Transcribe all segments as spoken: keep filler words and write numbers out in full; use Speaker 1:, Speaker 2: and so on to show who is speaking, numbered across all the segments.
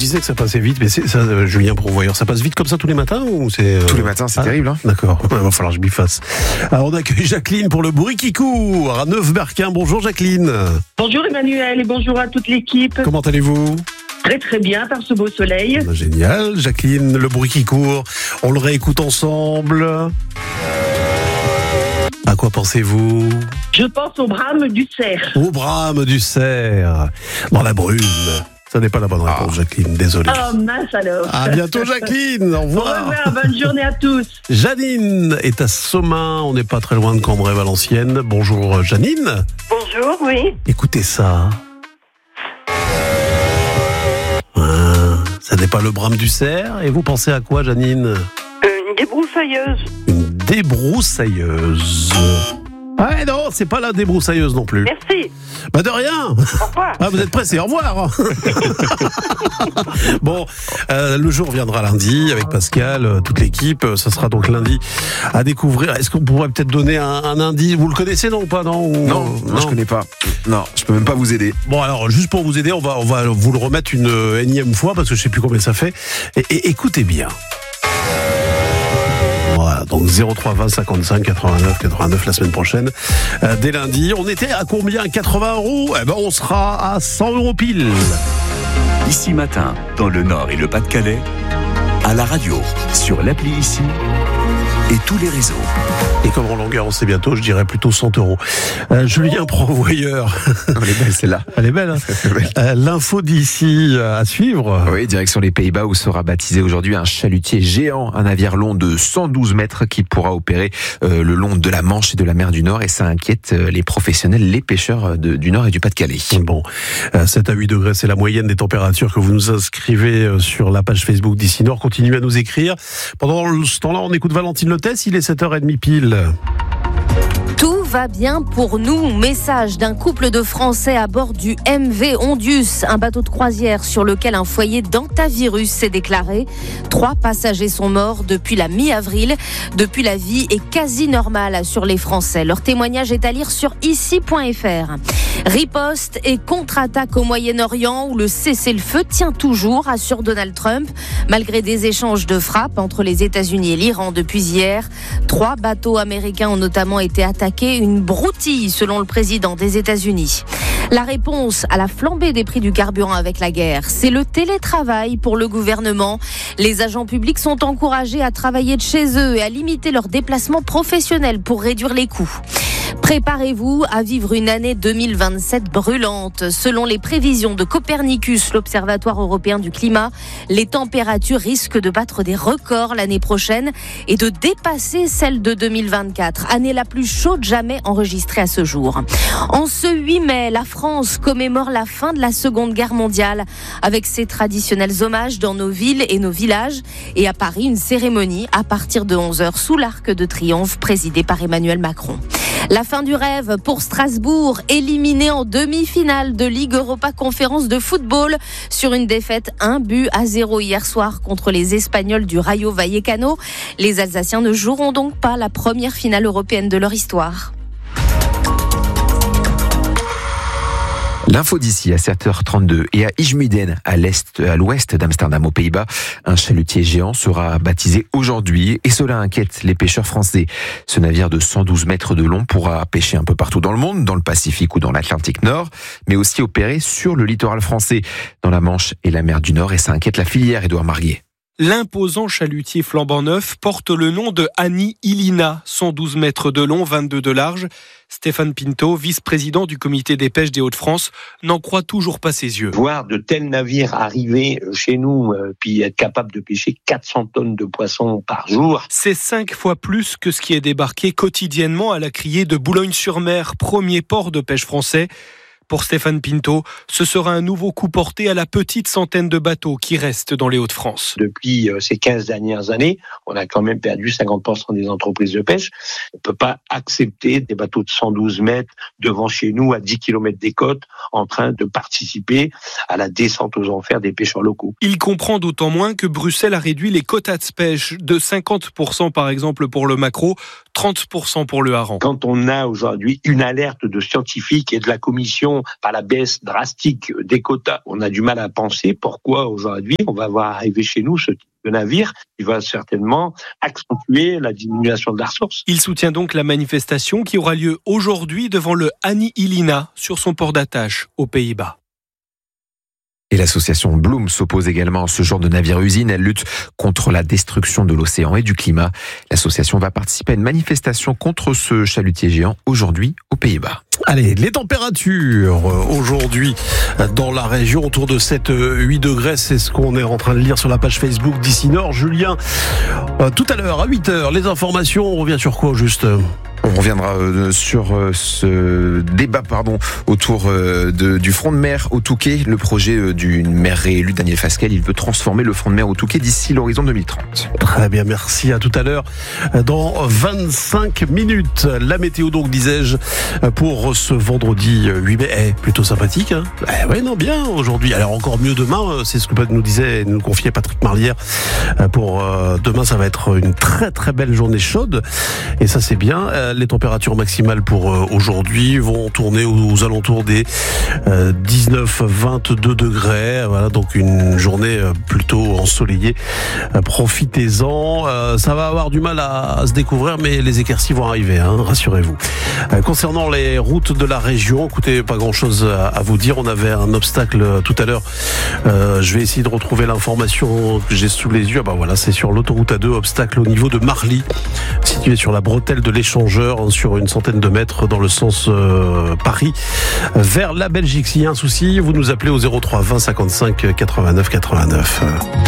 Speaker 1: disais que ça passait vite, mais c'est ça, euh, Julien Pourvoyeur, ça passe vite comme ça tous les matins ou c'est euh...
Speaker 2: Tous les matins, c'est ah, terrible. Hein.
Speaker 1: D'accord, il va falloir que je m'y fasse. Alors on accueille Jacqueline pour le bruit qui court à Neuf-Berquin. Bonjour Jacqueline.
Speaker 3: Bonjour Emmanuel et bonjour à toute l'équipe.
Speaker 1: Comment allez-vous ?
Speaker 3: Très très bien par ce beau soleil.
Speaker 1: Génial, Jacqueline, le bruit qui court, on le réécoute ensemble. À quoi pensez-vous ?
Speaker 3: Je pense au brame du cerf.
Speaker 1: Au brame du cerf, dans la brume. Ça n'est pas la bonne réponse, ah. Jacqueline, désolé.
Speaker 3: Oh mince alors.
Speaker 1: À bientôt Jacqueline, au revoir.
Speaker 3: Au revoir, bonne journée à tous.
Speaker 1: Janine est à Somain, on n'est pas très loin de Cambrai-Valenciennes. Bonjour Janine.
Speaker 4: Bonjour, oui.
Speaker 1: Écoutez ça. Ah, ça n'est pas le brame du cerf. Et vous pensez à quoi, Janine ?
Speaker 4: euh, Une débroussailleuse.
Speaker 1: Une débroussailleuse. Ouais, non, c'est pas la débroussailleuse non plus.
Speaker 4: Merci.
Speaker 1: Bah de rien.
Speaker 4: Au revoir.
Speaker 1: Ah, vous êtes pressés, au revoir. Bon, euh, le jour viendra lundi avec Pascal, euh, toute l'équipe. Ça sera donc lundi à découvrir. Est-ce qu'on pourrait peut-être donner un, un indice ? Vous le connaissez non ou pas non, ou...
Speaker 2: non, non, non, je connais pas. Non, je peux même pas vous aider.
Speaker 1: Bon, alors juste pour vous aider, on va, on va vous le remettre une énième fois parce que je sais plus combien ça fait. Et, et écoutez bien. Voilà, donc zéro trois vingt cinquante-cinq quatre-vingt-neuf quatre-vingt-neuf la semaine prochaine. Euh, dès lundi, on était à combien ? quatre-vingts euros ? Eh ben, on sera à cent euros pile.
Speaker 5: Ici Matin, dans le Nord et le Pas-de-Calais, à la radio, sur l'appli Ici et tous les réseaux.
Speaker 1: Et comme Roland Garros c'est bientôt, je dirais plutôt cent euros. Euh, Julien Pourvoyeur.
Speaker 2: Elle est belle celle-là.
Speaker 1: Elle est belle, hein. belle. Euh, l'info d'ici à suivre.
Speaker 2: Oui, direction les Pays-Bas où sera baptisé aujourd'hui un chalutier géant, un navire long de cent douze mètres qui pourra opérer euh, le long de la Manche et de la mer du Nord, et ça inquiète euh, les professionnels, les pêcheurs de, du Nord et du Pas-de-Calais.
Speaker 1: Bon, euh, sept à huit degrés, c'est la moyenne des températures que vous nous inscrivez euh, sur la page Facebook d'Ici Nord. Continuez à nous écrire. Pendant ce temps-là, on écoute Valentine Lotès, il est sept heures trente pile.
Speaker 6: Tout va bien pour nous. Message d'un couple de Français à bord du M V Ondius, un bateau de croisière sur lequel un foyer d'antavirus s'est déclaré. Trois passagers sont morts depuis la mi-avril. Depuis, la vie est quasi normale sur les Français. Leur témoignage est à lire sur ici point f r. Riposte et contre-attaque au Moyen-Orient où le cessez-le-feu tient toujours, assure Donald Trump. Malgré des échanges de frappes entre les États-Unis et l'Iran depuis hier, trois bateaux américains ont notamment été attaqués. Une broutille selon le président des États-Unis. La réponse à la flambée des prix du carburant avec la guerre, c'est le télétravail pour le gouvernement. Les agents publics sont encouragés à travailler de chez eux et à limiter leurs déplacements professionnels pour réduire les coûts. Préparez-vous à vivre une année deux mille vingt-sept brûlante. Selon les prévisions de Copernicus, l'Observatoire européen du climat, les températures risquent de battre des records l'année prochaine et de dépasser celles de deux mille vingt-quatre, année la plus chaude jamais enregistrée à ce jour. En ce huit mai, la France commémore la fin de la Seconde Guerre mondiale avec ses traditionnels hommages dans nos villes et nos villages. Et à Paris, une cérémonie à partir de onze heures sous l'Arc de Triomphe présidée par Emmanuel Macron. La fin du rêve pour Strasbourg, éliminé en demi-finale de Ligue Europa Conférence de football sur une défaite un but à zéro hier soir contre les Espagnols du Rayo Vallecano. Les Alsaciens ne joueront donc pas la première finale européenne de leur histoire.
Speaker 2: L'info d'ici à sept heures trente-deux et à Ijmuiden, à l'est, à l'ouest d'Amsterdam aux Pays-Bas, un chalutier géant sera baptisé aujourd'hui et cela inquiète les pêcheurs français. Ce navire de cent douze mètres de long pourra pêcher un peu partout dans le monde, dans le Pacifique ou dans l'Atlantique Nord, mais aussi opérer sur le littoral français, dans la Manche et la mer du Nord, et ça inquiète la filière, Édouard Marguet.
Speaker 7: L'imposant chalutier flambant neuf porte le nom de Annie Ilina, cent douze mètres de long, vingt-deux de large. Stéphane Pinto, vice-président du comité des pêches des Hauts-de-France, n'en croit toujours pas ses yeux.
Speaker 8: Voir de tels navires arriver chez nous, euh, puis être capable de pêcher quatre cents tonnes de poissons par jour.
Speaker 7: C'est cinq fois plus que ce qui est débarqué quotidiennement à la criée de Boulogne-sur-Mer, premier port de pêche français. Pour Stéphane Pinto, ce sera un nouveau coup porté à la petite centaine de bateaux qui restent dans les Hauts-de-France.
Speaker 8: Depuis ces quinze dernières années, on a quand même perdu cinquante pour cent des entreprises de pêche. On ne peut pas accepter des bateaux de cent douze mètres devant chez nous, à dix kilomètres des côtes, en train de participer à la descente aux enfers des pêcheurs locaux.
Speaker 7: Il comprend d'autant moins que Bruxelles a réduit les quotas de pêche de cinquante pour cent par exemple pour le maquereau, trente pour cent pour le hareng.
Speaker 8: Quand on a aujourd'hui une alerte de scientifiques et de la Commission raison, par la baisse drastique des quotas, on a du mal à penser pourquoi aujourd'hui on va voir arriver chez nous ce type de navire qui va certainement accentuer la diminution de la ressource.
Speaker 7: Il soutient donc la manifestation qui aura lieu aujourd'hui devant le Annie Ilina sur son port d'attache aux Pays-Bas.
Speaker 2: Et l'association Bloom s'oppose également à ce genre de navire-usine. Elle lutte contre la destruction de l'océan et du climat. L'association va participer à une manifestation contre ce chalutier géant aujourd'hui aux Pays-Bas.
Speaker 1: Allez, les températures aujourd'hui dans la région autour de sept à huit degrés, c'est ce qu'on est en train de lire sur la page Facebook d'Ici Nord. Julien, tout à l'heure à huit heures, les informations, on revient sur quoi juste ?
Speaker 2: On reviendra sur ce débat pardon, autour de, du front de mer au Touquet. Le projet du maire réélu Daniel Fasquelle, il veut transformer le front de mer au Touquet d'ici l'horizon deux mille trente.
Speaker 1: Très bien, merci. À tout à l'heure dans vingt-cinq minutes. La météo donc, disais-je, pour ce vendredi huit mai. Eh, plutôt sympathique, hein. Eh ouais, non, bien aujourd'hui. Alors encore mieux demain, c'est ce que nous disait, nous confiait Patrick Marlière. Pour demain, ça va être une très très belle journée chaude. Et ça, c'est bien. Les températures maximales pour aujourd'hui vont tourner aux alentours des dix-neuf à vingt-deux degrés. Voilà, donc une journée plutôt ensoleillée. Profitez-en. Ça va avoir du mal à se découvrir, mais les éclaircies vont arriver, hein, rassurez-vous. Concernant les routes de la région, écoutez, pas grand-chose à vous dire. On avait un obstacle tout à l'heure. Euh, je vais essayer de retrouver l'information que j'ai sous les yeux. Ah bah voilà, c'est sur l'autoroute A deux, obstacle au niveau de Marly, situé sur la bretelle de l'échangeur, sur une centaine de mètres dans le sens euh, Paris vers la Belgique. S'il y a un souci, vous nous appelez au zéro trois vingt cinquante-cinq quatre-vingt-neuf quatre-vingt-neuf.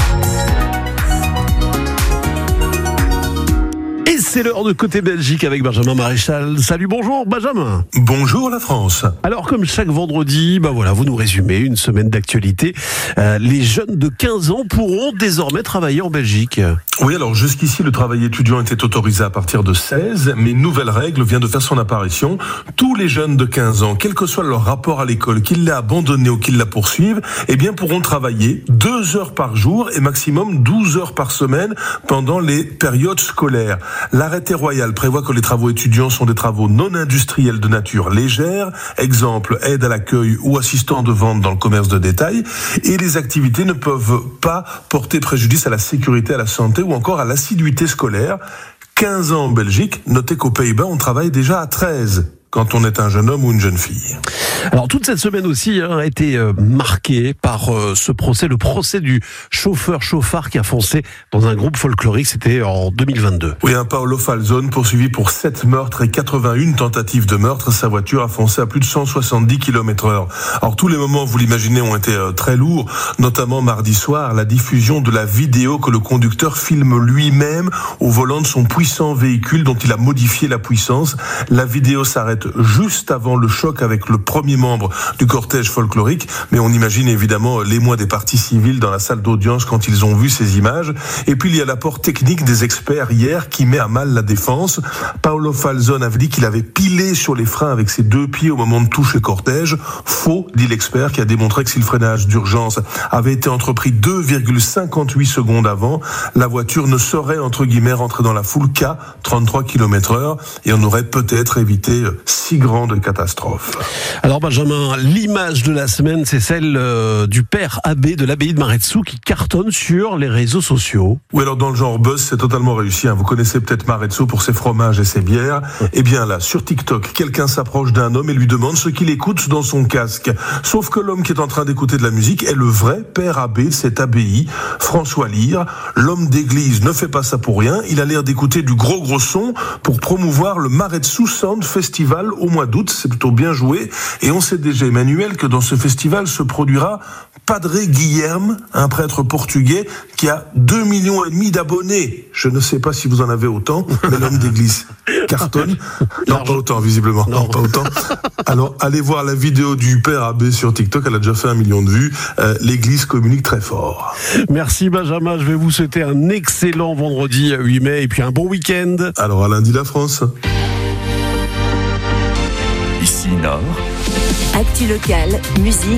Speaker 1: C'est l'heure de Côté Belgique avec Benjamin Maréchal. Salut, bonjour Benjamin.
Speaker 9: Bonjour la France.
Speaker 1: Alors comme chaque vendredi, bah voilà, vous nous résumez une semaine d'actualité. Euh, les jeunes de quinze ans pourront désormais travailler en Belgique.
Speaker 9: Oui, alors jusqu'ici le travail étudiant était autorisé à partir de seize, mais une nouvelle règle vient de faire son apparition. Tous les jeunes de quinze ans, quel que soit leur rapport à l'école, qu'ils l'aient abandonné ou qu'ils la poursuivent, eh bien pourront travailler deux heures par jour et maximum douze heures par semaine pendant les périodes scolaires. L'arrêté royal prévoit que les travaux étudiants sont des travaux non industriels de nature légère, exemple aide à l'accueil ou assistant de vente dans le commerce de détail, et les activités ne peuvent pas porter préjudice à la sécurité, à la santé ou encore à l'assiduité scolaire. quinze ans en Belgique, notez qu'aux Pays-Bas on travaille déjà à treize quand on est un jeune homme ou une jeune fille.
Speaker 1: Alors toute cette semaine aussi hein, a été euh, marquée par euh, ce procès, le procès du chauffeur-chauffard qui a foncé dans un groupe folklorique, c'était en deux mille vingt-deux.
Speaker 9: Oui, un Paolo Falzone poursuivi pour sept meurtres et quatre-vingt-un tentatives de meurtre. Sa voiture a foncé à plus de cent soixante-dix kilomètres heure. Alors tous les moments, vous l'imaginez, ont été euh, très lourds, notamment mardi soir, la diffusion de la vidéo que le conducteur filme lui-même au volant de son puissant véhicule dont il a modifié la puissance. La vidéo s'arrête juste avant le choc avec le premier membre du cortège folklorique, mais on imagine évidemment l'émoi des parties civiles dans la salle d'audience quand ils ont vu ces images. Et puis il y a l'apport technique des experts hier qui met à mal la défense. Paolo Falzone avait dit qu'il avait pilé sur les freins avec ses deux pieds au moment de toucher le cortège. Faux, dit l'expert qui a démontré que si le freinage d'urgence avait été entrepris deux virgule cinquante-huit secondes avant, la voiture ne saurait entre guillemets rentrer dans la foule qu'à trente-trois kilomètres heure et on aurait peut-être évité si grande catastrophe.
Speaker 1: Alors Benjamin, l'image de la semaine, c'est celle euh, du père abbé de l'abbaye de Maretsou qui cartonne sur les réseaux sociaux.
Speaker 9: Oui, alors dans le genre buzz, c'est totalement réussi. Hein. Vous connaissez peut-être Maretsou pour ses fromages et ses bières. Eh bien là, sur TikTok, quelqu'un s'approche d'un homme et lui demande ce qu'il écoute dans son casque. Sauf que l'homme qui est en train d'écouter de la musique est le vrai père abbé de cette abbaye, François Lyre. L'homme d'église ne fait pas ça pour rien. Il a l'air d'écouter du gros gros son pour promouvoir le Maretsou Sound Festival au mois d'août. C'est plutôt bien joué. Et on sait déjà, Emmanuel, que dans ce festival se produira Padre Guilherme, un prêtre portugais qui a deux millions et demi d'abonnés. Je ne sais pas si vous en avez autant, mais l'homme d'église cartonne. Non, pas autant, visiblement. Non, pas autant. Alors, allez voir la vidéo du père abbé sur TikTok. Elle a déjà fait un million de vues. Euh, l'église communique très fort.
Speaker 1: Merci Benjamin. Je vais vous souhaiter un excellent vendredi huit mai et puis un bon week-end.
Speaker 9: Alors, à lundi la France.
Speaker 5: Ici Nord.
Speaker 10: Actu locale, musique,